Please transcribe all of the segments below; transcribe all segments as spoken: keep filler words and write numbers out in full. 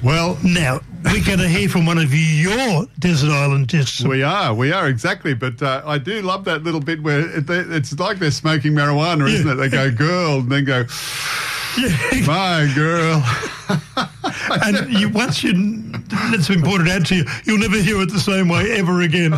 Well, now we're going to hear from one of your Desert Island discs. We are, we are exactly. But uh, I do love that little bit where it, it's like they're smoking marijuana, isn't yeah. it? They go girl, and then go, yeah. my girl. And you, once you, it's been pointed out to you, you'll never hear it the same way ever again.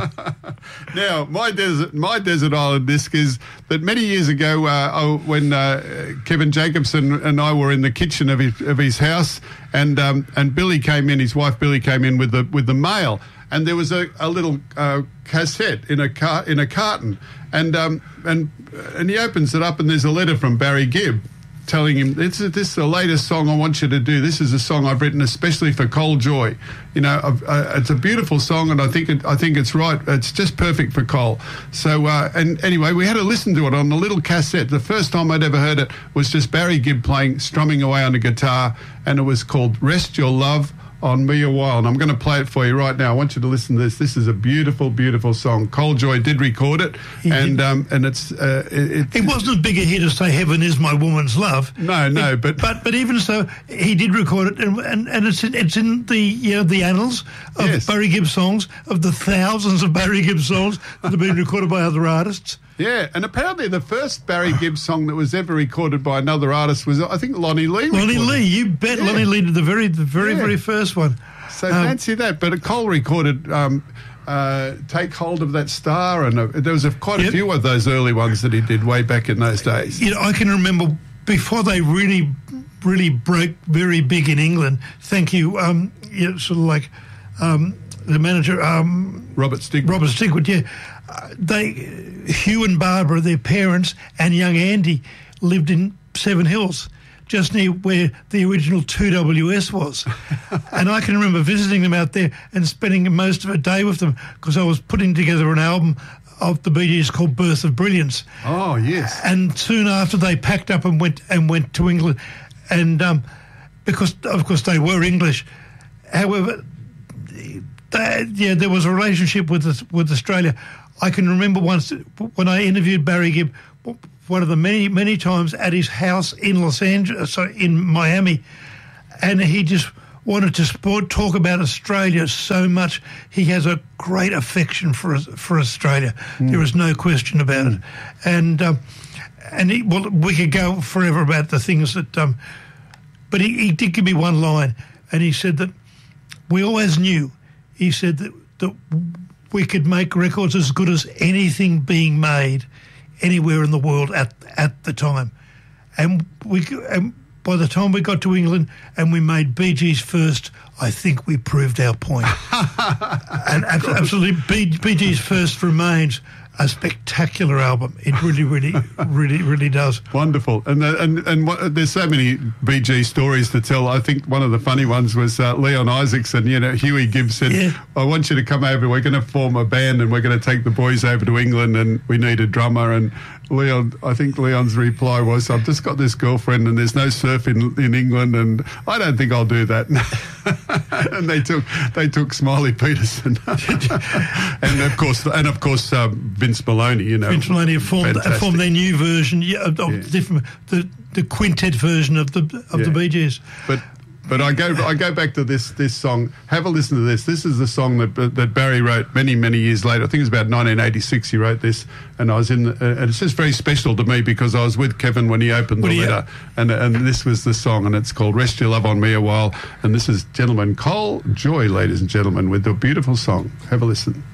Now, my desert, my desert island disc is that many years ago, uh, oh, when uh, Kevin Jacobson and I were in the kitchen of his, of his house, and um, and Billy came in, his wife Billy came in with the with the mail, and there was a, a little uh, cassette in a car in a carton, and um, and and he opens it up, and there's a letter from Barry Gibb, telling him, this is, this is the latest song I want you to do. This is a song I've written especially for Cole Joy. You know, uh, it's a beautiful song, and I think it, I think it's right. It's just perfect for Cole. So, uh, and anyway, we had to listen to it on a little cassette. The first time I'd ever heard it was just Barry Gibb playing, strumming away on a guitar, and it was called Rest Your Love on Me a While, and I'm going to play it for you right now. I want you to listen to this. This is a beautiful, beautiful song. Cole Joy did record it, and um, and it's uh, it, it wasn't a big a hit to say "Heaven Is My Woman's Love." No, no, it, but but but even so, he did record it, and and, and it's in, it's in the you know the annals of yes. Barry Gibb songs, of the thousands of Barry Gibb songs that have been recorded by other artists. Yeah, and apparently the first Barry Gibb song that was ever recorded by another artist was, I think, Lonnie Lee. Lonnie Lee, you bet. Yeah. Lonnie Lee did the very, the very, yeah. very first one. So um, fancy that. But Cole recorded um, uh, Take Hold of That Star, and uh, there was a, quite a yep. few of those early ones that he did way back in those days. You know, I can remember before they really, really broke very big in England. Thank you. Um, you know, sort of like um, the manager, um, Robert Stigwood. Robert Stigwood, yeah. Uh, they, Hugh and Barbara, their parents, and young Andy lived in Seven Hills, just near where the original two W S was. And I can remember visiting them out there and spending most of a day with them because I was putting together an album of the Bee Gees called Birth of Brilliance. Oh, yes. And soon after they packed up and went and went to England, and um, because, of course, they were English. However, they, yeah, there was a relationship with with Australia. I can remember once when I interviewed Barry Gibb, one of the many, many times at his house in Los Angeles, sorry, in Miami, and he just wanted to sport, talk about Australia so much. He has a great affection for for Australia. Mm. There is no question about mm. it. And um, and he, well, we could go forever about the things that, um, but he, he did give me one line, and he said that we always knew. He said that that. we could make records as good as anything being made anywhere in the world at at the time. And we and by the time we got to England and we made Bee Gees first, I think we proved our point. And absolutely, Bee, Bee Gees First remains a spectacular album. It really, really, really, really does. Wonderful. And uh, and and what, there's so many Bee Gees stories to tell. I think one of the funny ones was uh, Leon Isaacson. You know, Huey Gibbs said, yeah. I want you to come over. We're going to form a band and we're going to take the boys over to England and we need a drummer. And Leon, I think Leon's reply was, I've just got this girlfriend and there's no surf in, in England and I don't think I'll do that. And they took they took Smiley Peterson. and of course, and of course, um, Vince Maloney. You know, Vince Maloney formed, formed their new version, yeah, of yeah. different the the quintet version of the of yeah. the Bee Gees. But but I go I go back to this this song. Have a listen to this. This is the song that that Barry wrote many many years later. I think it was about nineteen eighty-six. He wrote this, and I was in. Uh, and it's just very special to me because I was with Kevin when he opened the well, letter, yeah. and and this was the song, and it's called "Rest Your Love on Me a While." And this is gentleman Cole Joy, ladies and gentlemen, with the beautiful song. Have a listen.